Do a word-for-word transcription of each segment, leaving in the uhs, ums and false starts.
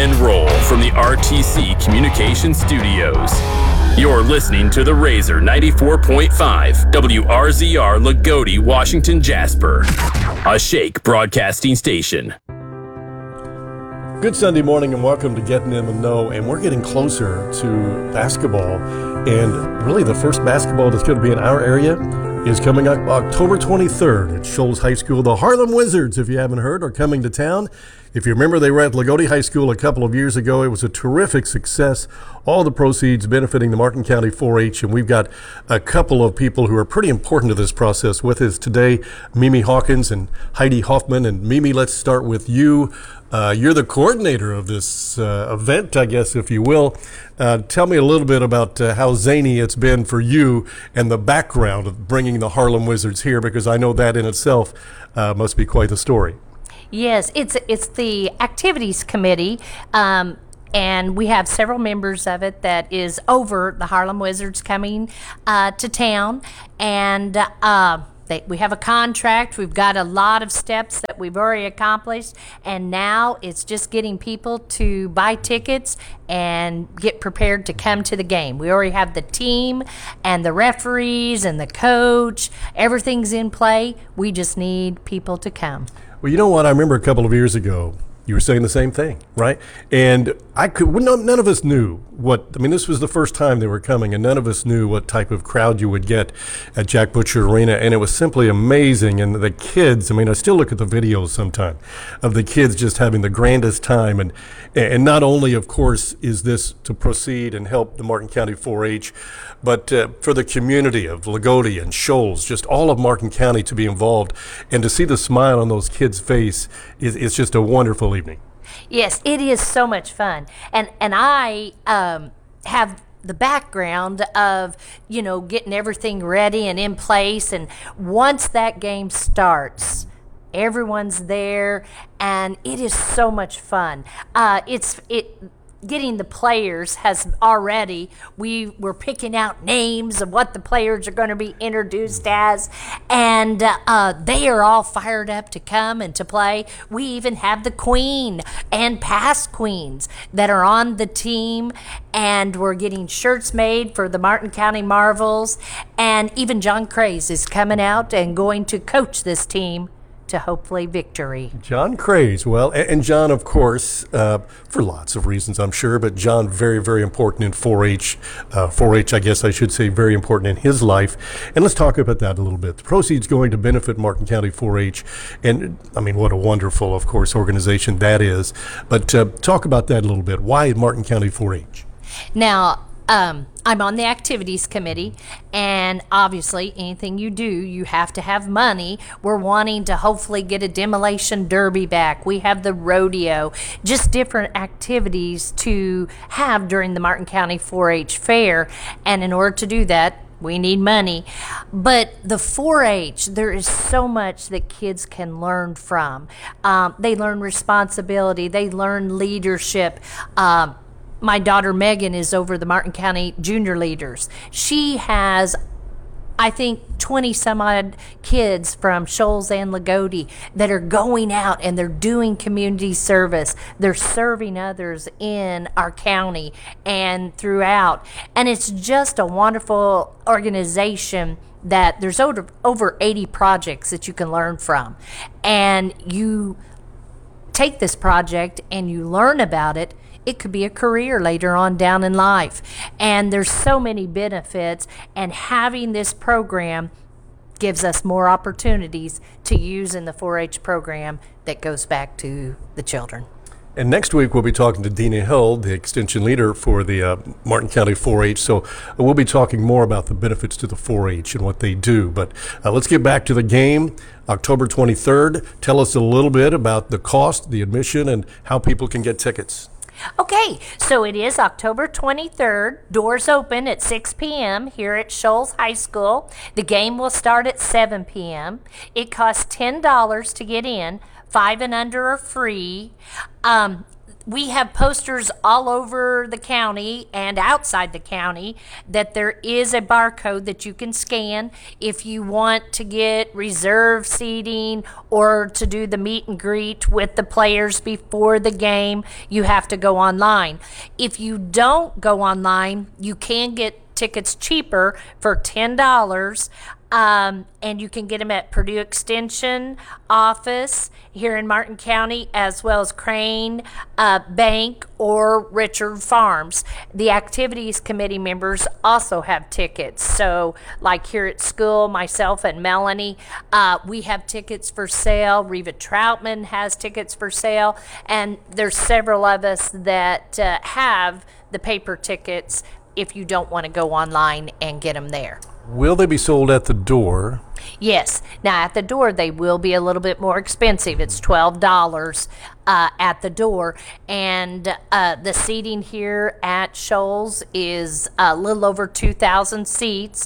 and roll from the R T C Communication Studios. You're listening to the Razor ninety-four point five W R Z R Lagodi, Washington, Jasper, a Shake broadcasting station. Good Sunday morning and welcome to Getting in the Know. And we're getting closer to basketball. And really the first basketball that's going to be in our area is coming up October twenty-third at Shoals High School. The Harlem Wizards, if you haven't heard, are coming to town. If you remember, they were at Lagodi High School a couple of years ago. It was a terrific success. All the proceeds benefiting the Martin County four H. And we've got a couple of people who are pretty important to this process with us today, Mimi Hawkins and Heidi Hoffman. And Mimi, let's start with you. Uh, you're the coordinator of this uh, event, I guess, if you will. Uh, tell me a little bit about uh, how zany it's been for you and the background of bringing the Harlem Wizards here, because I know that in itself uh, must be quite a story. Yes, it's it's the activities committee, um, and we have several members of it that is over the Harlem Wizards coming uh, to town, and uh, they, we have a contract. We've got a lot of steps that we've already accomplished, and now it's just getting people to buy tickets and get prepared to come to the game. We already have the team and the referees and the coach. Everything's in play. We just need people to come. Well, you know what? I remember a couple of years ago, you were saying the same thing, right? And I could, well, none of us knew what, I mean, this was the first time they were coming, and none of us knew what type of crowd you would get at Jack Butcher Arena. And it was simply amazing. And the kids, I mean, I still look at the videos sometime of the kids just having the grandest time. And, and not only, of course, is this to proceed and help the Martin County four H, but uh, for the community of Lagodi and Shoals, just all of Martin County to be involved. And to see the smile on those kids' face is, is just a wonderful evening. Yes, it is so much fun. And and I um, have the background of, you know, getting everything ready and in place. And once that game starts, everyone's there, and it is so much fun. Uh, it's it. Getting the players has already, we were picking out names of what the players are going to be introduced as, and uh, they are all fired up to come and to play. We even have the queen and past queens that are on the team, and we're getting shirts made for the Martin County Marvels, and even John Craze is coming out and going to coach this team to hopefully victory. John Craze, well, and John, of course, uh, for lots of reasons, I'm sure, but John, very, very important in four H. Uh, four H, I guess I should say, very important in his life. And let's talk about that a little bit. The proceeds going to benefit Martin County four H. And, I mean, what a wonderful, of course, organization that is. But uh, talk about that a little bit. Why Martin County four H? Now, Um, I'm on the activities committee, and obviously anything you do, you have to have money. We're wanting to hopefully get a demolition derby back. We have the rodeo, just different activities to have during the Martin County four H fair, and in order to do that, we need money. But the four H, there is so much that kids can learn from. Um, they learn responsibility, they learn leadership. Um, My daughter Megan is over the Martin County Junior Leaders. She has, I think, twenty some odd kids from Shoals and Lagodi that are going out and they're doing community service. They're serving others in our county and throughout. And it's just a wonderful organization that there's over, over eighty projects that you can learn from. And you take this project and you learn about it. It could be a career later on down in life. And there's so many benefits, and having this program gives us more opportunities to use in the four H program that goes back to the children. And next week we'll be talking to Dina Hill, the extension leader for the uh, Martin County four H. So uh, we'll be talking more about the benefits to the four H and what they do. But uh, let's get back to the game, October twenty-third. Tell us a little bit about the cost, the admission, and how people can get tickets. Okay, so it is October twenty-third. Doors open at six p.m. here at Shoals High School. The game will start at seven p.m. It costs ten dollars to get in. Five and under are free. Um, we have posters all over the county and outside the county that there is a barcode that you can scan if you want to get reserve seating or to do the meet and greet with the players before the game. You have to go online. If you don't go online, you can get tickets cheaper for ten dollars. Um, and you can get them at Purdue Extension office here in Martin County, as well as Crane uh, Bank or Richard Farms. The activities committee members also have tickets. So like here at school, myself and Melanie, uh, we have tickets for sale. Reva Troutman has tickets for sale. And there's several of us that uh, have the paper tickets if you don't want to go online and get them there. Will they be sold at the door? Yes. Now, at the door, they will be a little bit more expensive. It's twelve dollars uh, at the door. And uh, the seating here at Shoals is a little over two thousand seats.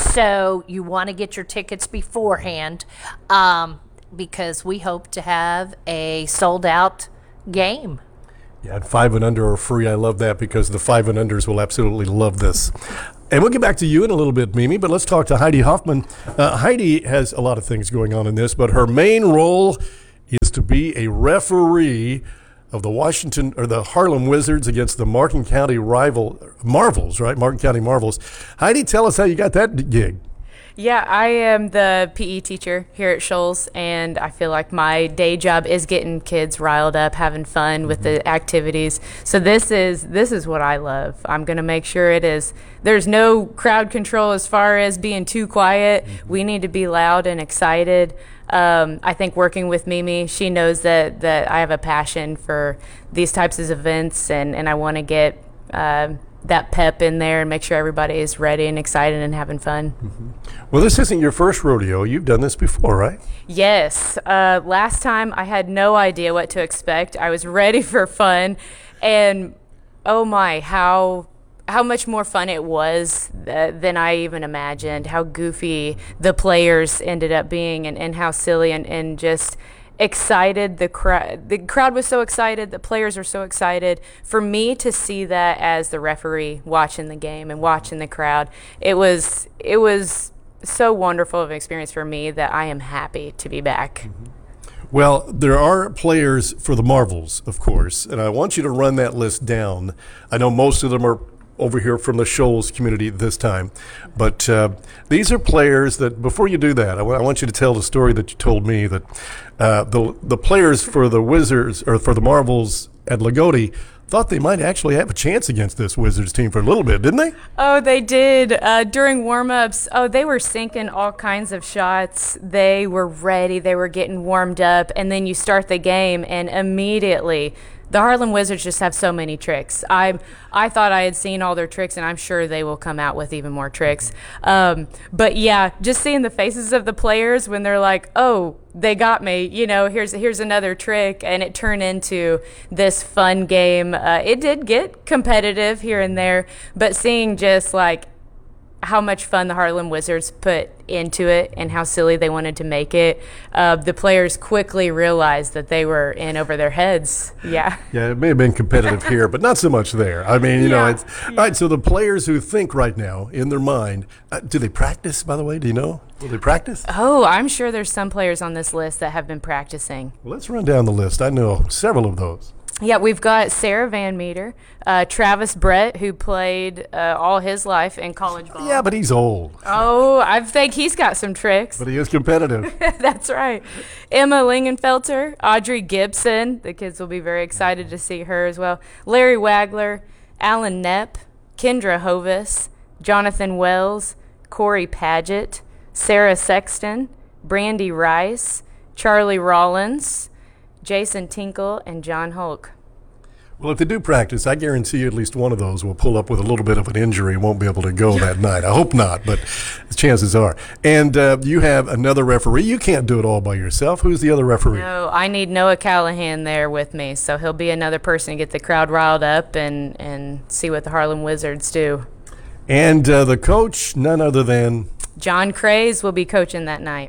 So you want to get your tickets beforehand um, because we hope to have a sold-out game. Yeah, and five and under are free. I love that because the five and unders will absolutely love this. And we'll get back to you in a little bit, Mimi, but let's talk to Heidi Hoffman. Uh, Heidi has a lot of things going on in this, but her main role is to be a referee of the Washington or the Harlem Wizards against the Martin County rival Marvels, right? Martin County Marvels. Heidi, tell us how you got that gig. Yeah, I am the P E teacher here at Shoals, and I feel like my day job is getting kids riled up, having fun with the activities. So this is this is what I love. I'm going to make sure it is. There's no crowd control as far as being too quiet. We need to be loud and excited. Um, I think working with Mimi, she knows that, that I have a passion for these types of events, and, and I want to get uh, that pep in there and make sure everybody is ready and excited and having fun. Mm-hmm. Well, this isn't your first rodeo. You've done this before, right? Yes. Uh, last time I had no idea what to expect. I was ready for fun, and oh my, how how much more fun it was th- than I even imagined. How goofy the players ended up being, and, and how silly and, and just excited the crowd the crowd was so excited, the players are so excited. For me to see that as the referee watching the game and watching the crowd, it was it was so wonderful of an experience for me that I am happy to be back. Mm-hmm. Well, there are players for the Marvels, of course, and I want you to run that list down. I know most of them are over here from the Shoals community this time, but uh, these are players that, before you do that, I, w- I want you to tell the story that you told me, that uh, the the players for the Wizards, or for the Marvels at Lagodi, thought they might actually have a chance against this Wizards team for a little bit, didn't they? Oh, they did. Uh, during warm-ups, oh, they were sinking all kinds of shots. They were ready. They were getting warmed up. And then you start the game, and immediately the Harlem Wizards just have so many tricks. I I thought I had seen all their tricks, and I'm sure they will come out with even more tricks. Um, but, yeah, just seeing the faces of the players when they're like, oh, they got me, you know, here's here's another trick, and it turned into this fun game. Uh, it did get competitive here and there, but seeing just, like, how much fun the Harlem Wizards put into it and how silly they wanted to make it, uh, the players quickly realized that they were in over their heads. Yeah. Yeah, it may have been competitive here, but not so much there. I mean, you yeah. know, it's all right. So the players who think right now in their mind, uh, do they practice, by the way? Do you know? Will they practice? Oh, I'm sure there's some players on this list that have been practicing. Well, let's run down the list. I know several of those. Yeah, we've got Sarah Van Meter, uh, Travis Brett, who played uh, all his life in college ball. Yeah, but he's old. Oh, I think he's got some tricks. But he is competitive. That's right. Emma Lingenfelter, Audrey Gibson. The kids will be very excited to see her as well. Larry Wagler, Alan Knepp, Kendra Hovis, Jonathan Wells, Corey Paget, Sarah Sexton, Brandy Rice, Charlie Rollins, Jason Tinkle, and John Hulk. Well, if they do practice, I guarantee you at least one of those will pull up with a little bit of an injury and won't be able to go that night. I hope not, but the chances are. And uh, you have another referee. You can't do it all by yourself. Who's the other referee? No, I need Noah Callahan there with me, so he'll be another person to get the crowd riled up and, and see what the Harlem Wizards do. And uh, the coach, none other than? John Craze will be coaching that night.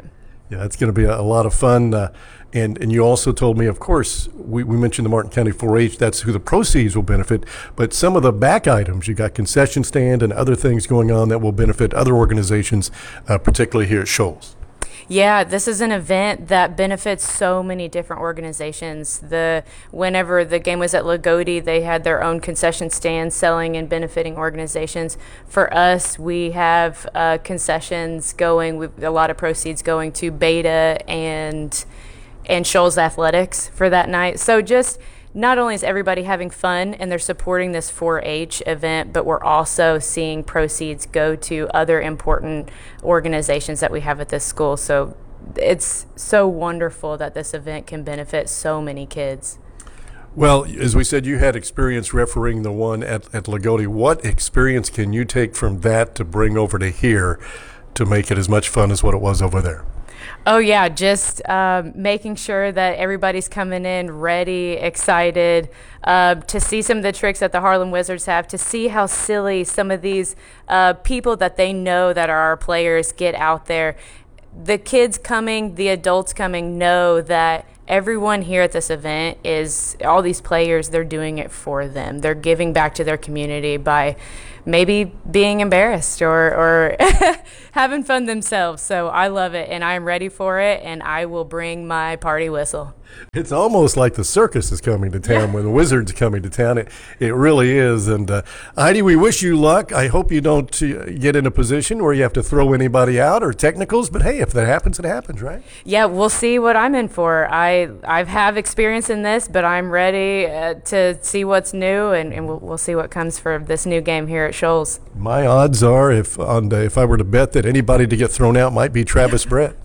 Yeah, it's going to be a, a lot of fun. Uh, and, and you also told me, of course, we, we mentioned the Martin County four H. That's who the proceeds will benefit. But some of the back items, you got concession stand and other things going on that will benefit other organizations, uh, particularly here at Shoals. Yeah, this is an event that benefits so many different organizations. The whenever the game was at Lagodi, they had their own concession stand selling and benefiting organizations. For us, we have uh, concessions going, with a lot of proceeds going to Beta and and Shoals Athletics for that night. So just not only is everybody having fun and they're supporting this four H event, but we're also seeing proceeds go to other important organizations that we have at this school. So it's so wonderful that this event can benefit so many kids. Well, as we said, you had experience refereeing the one at, at Lagodi. What experience can you take from that to bring over to here to make it as much fun as what it was over there? Oh, yeah, just um, making sure that everybody's coming in ready, excited uh, to see some of the tricks that the Harlem Wizards have, to see how silly some of these uh, people that they know that are our players get out there. The kids coming, the adults coming know that everyone here at this event is, all these players, they're doing it for them. They're giving back to their community by maybe being embarrassed or, or having fun themselves. So I love it, and I'm ready for it, and I will bring my party whistle. It's almost like the circus is coming to town when the Wizards are coming to town. It, it really is. And uh, Heidi, we wish you luck. I hope you don't uh, get in a position where you have to throw anybody out or technicals. But, hey, if that happens, it happens, right? Yeah, we'll see what I'm in for. I I have experience in this, but I'm ready uh, to see what's new, and, and we'll, we'll see what comes for this new game here at Shoals. My odds are, if on uh, if I were to bet, that anybody to get thrown out might be Travis Brett.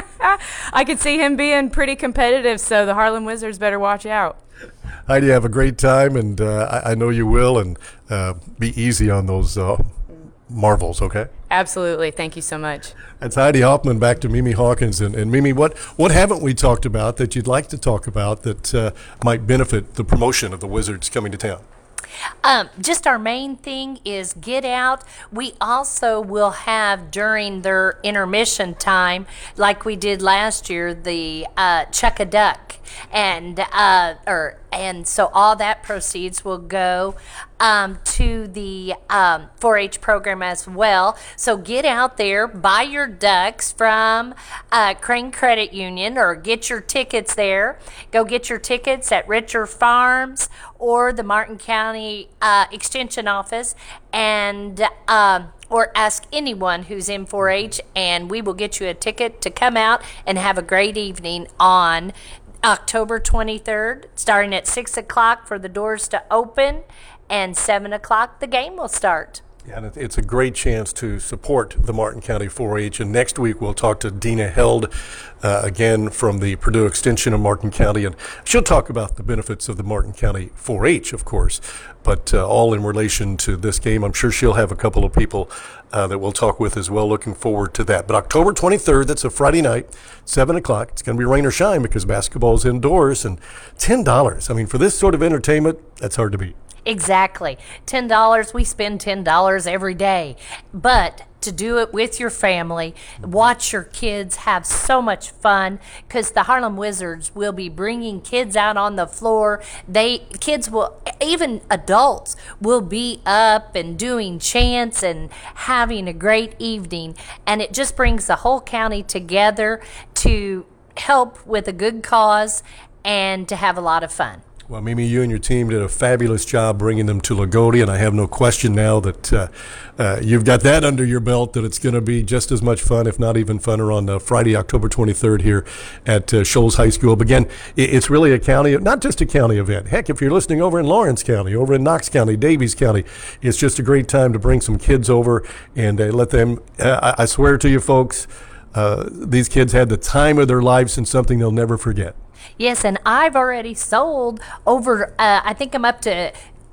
I could see him being pretty competitive, so the Harlem Wizards better watch out. Heidi, have a great time, and uh, I, I know you will, and uh, be easy on those uh, marvels, okay? Absolutely. Thank you so much. That's Heidi Hoffman. Back to Mimi Hawkins. And, and Mimi, what, what haven't we talked about that you'd like to talk about that uh, might benefit the promotion of the Wizards coming to town? Um, just our main thing is get out. We also will have during their intermission time, like we did last year, the uh, Chuck a Duck, and uh, or and so all that proceeds will go um, to the um, four H program as well. So get out there, buy your ducks from uh, Crane Credit Union, or get your tickets there. Go get your tickets at Richer Farms or the Martin County uh, Extension Office, and um, or ask anyone who's in four H, and we will get you a ticket to come out and have a great evening on October twenty-third, starting at six o'clock for the doors to open, and seven o'clock the game will start. Yeah, and it's a great chance to support the Martin County four H. And next week we'll talk to Dina Held uh, again from the Purdue Extension of Martin County, and she'll talk about the benefits of the Martin County four H, of course, but uh, all in relation to this game. I'm sure she'll have a couple of people uh, that we'll talk with as well. Looking forward to that. But October twenty-third, that's a Friday night, seven o'clock. It's going to be rain or shine because basketball's indoors, and ten dollars. I mean, for this sort of entertainment, that's hard to beat. Exactly. ten dollars, we spend ten dollars every day. But to do it with your family, watch your kids have so much fun, because the Harlem Wizards will be bringing kids out on the floor. They kids will, even adults, will be up and doing chants and having a great evening. And it just brings the whole county together to help with a good cause and to have a lot of fun. Well, Mimi, you and your team did a fabulous job bringing them to Lagodi, and I have no question now that uh, uh, you've got that under your belt, that it's going to be just as much fun, if not even funner, on uh, Friday, October twenty-third here at uh, Shoals High School. But again, it's really a county, not just a county event. Heck, if you're listening over in Lawrence County, over in Knox County, Davies County, it's just a great time to bring some kids over and uh, let them, uh, I swear to you folks, uh, these kids had the time of their lives and something they'll never forget. Yes, and I've already sold over, uh, I think I'm up to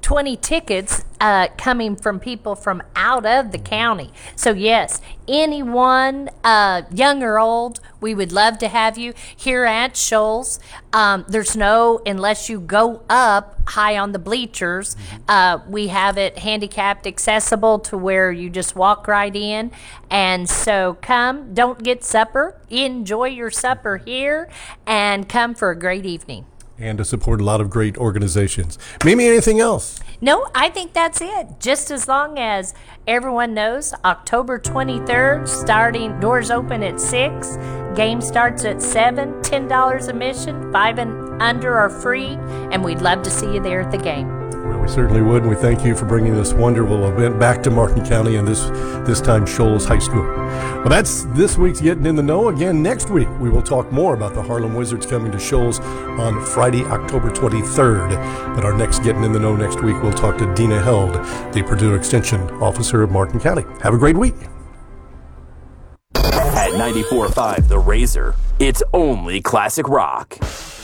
twenty tickets uh, coming from people from out of the county. So, yes, anyone, uh, young or old, we would love to have you here at Shoals. Um, there's no, unless you go up high on the bleachers, uh, we have it handicapped accessible to where you just walk right in. And so come, don't get supper, enjoy your supper here, and come for a great evening. And to support a lot of great organizations. Mimi, anything else? No, I think that's it. Just as long as everyone knows, October twenty-third, starting, doors open at six, game starts at seven, ten dollars admission, five and under are free, and we'd love to see you there at the game. Well, we certainly would, and we thank you for bringing this wonderful event back to Martin County, and this this time Shoals High School. Well, that's this week's Getting in the Know. Again, next week we will talk more about the Harlem Wizards coming to Shoals on Friday, October twenty-third. But our next Getting in the Know next week, we'll talk to Dina Held, the Purdue Extension Officer of Martin County. Have a great week. At ninety-four point five The Razor, it's only classic rock.